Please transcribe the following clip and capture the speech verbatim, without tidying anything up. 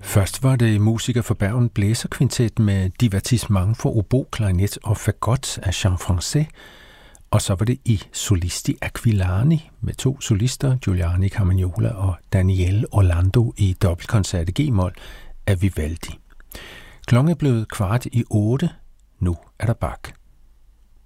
Først var det musiker for Bergen Blæserkvintet med Divertissement for obo, klarinet og fagot af Jean Francais, og så var det i Solisti Aquilani med to solister, Giuliani Carmagnola og Daniele Orlando i dobbeltkoncert i G-mol af Vivaldi. Klokken er blevet kvart i otte. Nu er der Bach.